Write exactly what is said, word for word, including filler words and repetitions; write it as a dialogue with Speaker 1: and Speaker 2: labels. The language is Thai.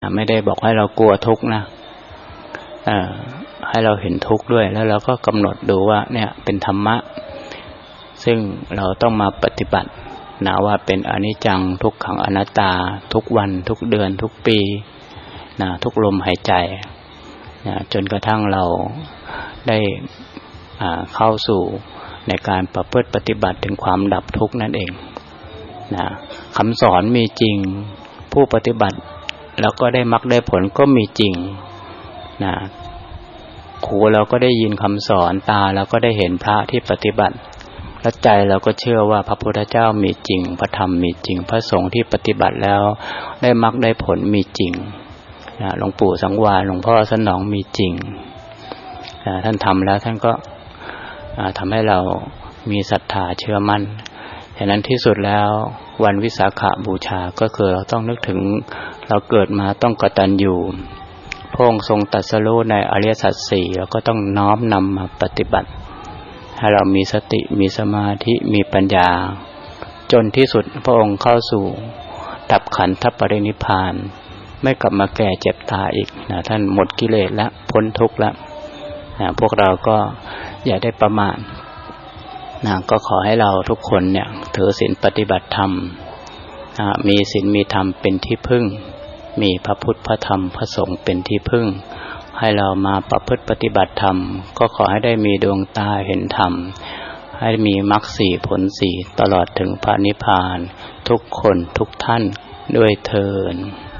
Speaker 1: ไม่ได้บอกให้เรากลัวทุกข์นะให้เราเห็นทุกข์ด้วยแล้วเราก็กำหนดดูว่าเนี่ยเป็นธรรมะซึ่งเราต้องมาปฏิบัตินะว่าเป็นอนิจจังทุกขังอนัตตาทุกวันทุกเดือนทุกปีนะทุกลมหายใจนะจนกระทั่งเราได้เข้าสู่ในการประพฤติปฏิบัติถึงความดับทุกข์นั่นเองนะคำสอนมีจริงผู้ปฏิบัติแล้วก็ได้มรรคได้ผลก็มีจริงนะหูเราก็ได้ยินคำสอนตาเราก็ได้เห็นพระที่ปฏิบัติและใจเราก็เชื่อว่าพระพุทธเจ้ามีจริงพระธรรมมีจริงพระสงฆ์ที่ปฏิบัติแล้วได้มรรคได้ผลมีจริงนะหลวงปู่สังวาลหลวงพ่อสนองมีจริงนะท่านทำแล้วท่านก็ทำให้เรามีศรัทธาเชื่อมั่นฉะนั้นที่สุดแล้ววันวิสาขบูชาก็คือเราต้องนึกถึงเราเกิดมาต้องกตัญญูพระองค์ทรงตรัสรู้ในอริยสัจสี่เราก็ต้องน้อมนำมาปฏิบัติให้เรามีสติมีสมาธิมีปัญญาจนที่สุดพระองค์เข้าสู่ดับขันธปรินิพพานไม่กลับมาแก่เจ็บตายอีกนะท่านหมดกิเลสแล้วพ้นทุกข์แล้วนะพวกเราก็อย่าได้ประมาทนะก็ขอให้เราทุกคนเนี่ยถือศีลปฏิบัติธรรมนะมีศีลมีธรรมเป็นที่พึ่งมีพระพุทธพระธรรมพระสงฆ์เป็นที่พึ่งให้เรามาประพฤติปฏิบัติธรรมก็ขอให้ได้มีดวงตาเห็นธรรมให้มีมรรคสี่ผลสี่ตลอดถึงพระนิพพานทุกคนทุกท่านด้วยเทอญ